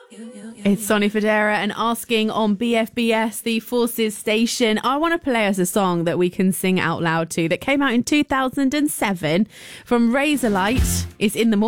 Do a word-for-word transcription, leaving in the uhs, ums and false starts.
It's Sonny Fodera and Asking on B F B S, the Forces station. I want to play us a song that we can sing out loud to that came out in two thousand seven from Razorlight. It's In the Morning.